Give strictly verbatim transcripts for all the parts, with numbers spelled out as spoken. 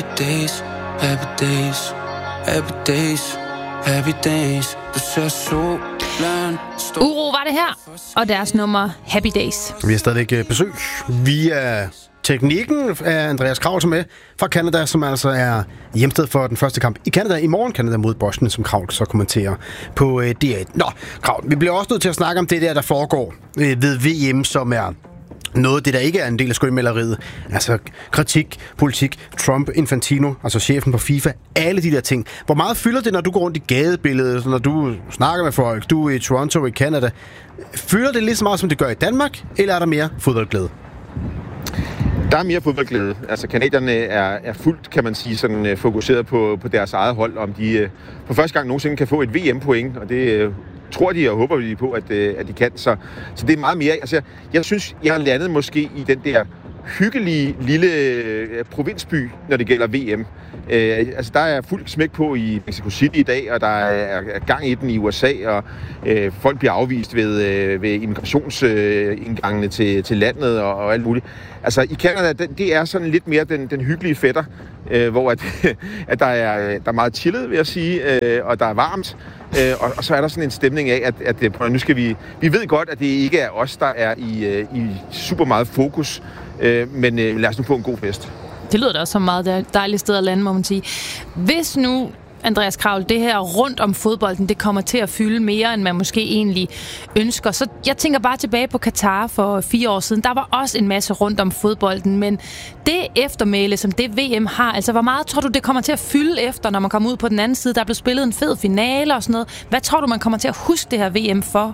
days, happy days, happy days, happy days. Du ser solen stå. Uro var det her, og deres nummer Happy Days. Vi har stadigvæk besøg via teknikken af Andreas Kraul, som er fra Canada, som altså er hjemsted for den første kamp i Canada i morgen. Canada mod Bosnien, som Kraul så kommenterer på D et. Nå, Kraul, vi bliver også nødt til at snakke om det der, der foregår ved V M, som er noget, det der ikke er en del af skønmaleriet. Altså kritik, politik, Trump, Infantino, altså chefen på FIFA, alle de der ting. Hvor meget fylder det, når du går rundt i gadebilledet, når du snakker med folk, du er i Toronto i Canada? Fylder det lige så meget, som det gør i Danmark, eller er der mere fodboldglæde? Der er mere fodboldglæde. Altså, canadierne er, er fuldt, kan man sige, sådan, fokuseret på, på deres eget hold, om de for første gang nogensinde kan få et V M-point, og det tror de og håber de på, at, at de kan. Så, så det er meget mere. Altså, jeg, jeg synes, jeg har landet måske i den der hyggelige lille øh, provinsby, når det gælder V M. Øh, altså, der er fuldt smæk på i Mexico City i dag, og der er, er gang i den i U S A, og øh, folk bliver afvist ved, øh, ved immigrationsindgangene øh, til, til landet og, og alt muligt. Altså, i Canada, det, det er sådan lidt mere den, den hyggelige fætter, øh, hvor at, at der, er, der er meget chillet, vil jeg sige, øh, og der er varmt. Øh, og, og så er der sådan en stemning af, at, at, at nu skal vi... Vi ved godt, at det ikke er os, der er i, i super meget fokus, øh, men øh, lad os nu få en god fest. Det lyder da også som meget dejligt sted at lande, må man sige. Hvis nu, Andreas Kraul, det her rundt om fodbolden, det kommer til at fylde mere, end man måske egentlig ønsker. Så jeg tænker bare tilbage på Katar for fire år siden. Der var også en masse rundt om fodbolden, men det eftermæle, som det V M har, altså hvor meget tror du, det kommer til at fylde efter, når man kommer ud på den anden side? Der er blevet spillet en fed finale og sådan noget. Hvad tror du, man kommer til at huske det her V M for?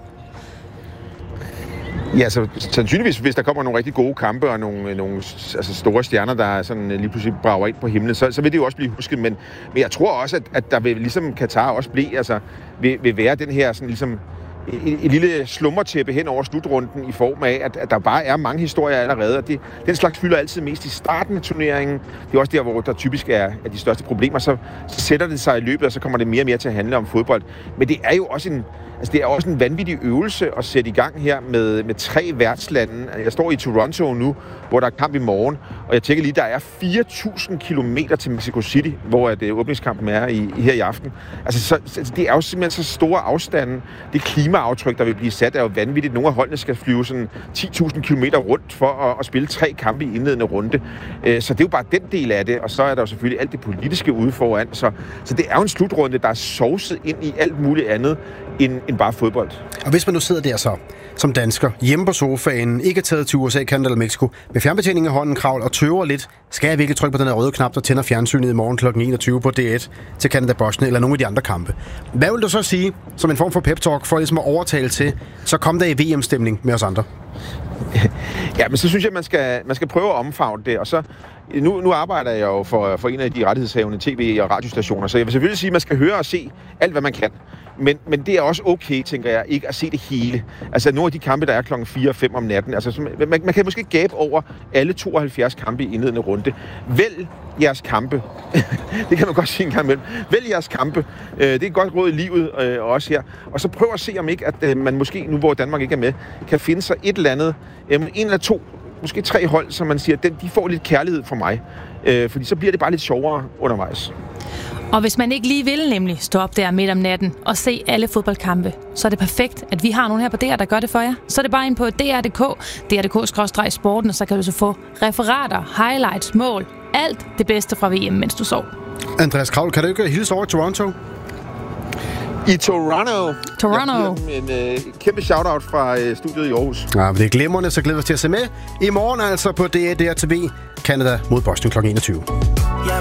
Ja, så sandsynligvis, hvis der kommer nogle rigtig gode kampe og nogle, nogle altså store stjerner, der sådan lige pludselig brager ind på himlen, så, så vil det jo også blive husket. Men, men jeg tror også, at, at der vil, ligesom Katar også blive, altså vil, vil være den her sådan ligesom et, et lille slummertæppe hen over slutrunden i form af, at, at der bare er mange historier allerede. Og det, den slags fylder altid mest i starten af turneringen. Det er også der, hvor der typisk er, er de største problemer. Så, så sætter det sig i løbet, og så kommer det mere og mere til at handle om fodbold. Men det er jo også en Altså, det er også en vanvittig øvelse at sætte i gang her med, med tre værtslande. Jeg står i Toronto nu, hvor der er kamp i morgen, og jeg tænker lige, der er fire tusind kilometer til Mexico City, hvor det åbningskampen er i, her i aften. Altså, så, så, det er jo simpelthen så store afstande. Det klimaaftryk, der vil blive sat, er jo vanvittigt. Nogle af holdene skal flyve sådan ti tusind kilometer rundt for at, at spille tre kampe i indledende runde. Så det er jo bare den del af det, og så er der jo selvfølgelig alt det politiske ude foran. Så, så det er jo en slutrunde, der er sovset ind i alt muligt andet end, end bare fodbold. Og hvis man nu sidder der så, som dansker, hjemme på sofaen, ikke er taget til U S A, Canada eller Mexico, med fjernbetjeningen i hånden, Kraul, og tøver lidt, skal jeg virkelig trykke på den her røde knap, der tænder fjernsynet i morgen klokken enogtyve på D et til Canada Bosnien eller nogle af de andre kampe. Hvad vil du så sige, som en form for pep-talk, for ligesom at overtale til, så kom der i V M-stemning med os andre? Ja, men så synes jeg, man skal, man skal prøve at omfavne det, og så Nu, nu arbejder jeg jo for, for en af de rettighedshavende tv- og radiostationer, så jeg vil selvfølgelig sige, at man skal høre og se alt, hvad man kan. Men, men det er også okay, tænker jeg, ikke at se det hele. Altså nogle af de kampe, der er klokken fire og fem om natten, altså man, man kan måske gabe over alle tooghalvfjerds kampe i indledende runde. Vælg jeres kampe. Det kan man godt sige en gang imellem. Vælg jeres kampe. Det er et godt råd i livet, og også her. Og så prøv at se, om ikke, at man måske, nu hvor Danmark ikke er med, kan finde sig et eller andet, en eller to, måske tre hold, som man siger, de får lidt kærlighed fra mig. Fordi så bliver det bare lidt sjovere undervejs. Og hvis man ikke lige vil nemlig stå op der midt om natten og se alle fodboldkampe, så er det perfekt, at vi har nogen her på D R, der gør det for jer. Så er det bare ind på D R punktum d k, d r punktum d k skråstreg sporten, og så kan du så få referater, highlights, mål, alt det bedste fra V M, mens du sov. Andreas Kraul, kan du ikke hilse over i Toronto? I Toronto. Toronto. Jeg en øh, kæmpe shout-out fra øh, studiet i Aarhus. Ja, det er glimrende, så glæder vi os til at se med. I morgen altså på D R D R T V, Canada mod Bosnien klokken enogtyve.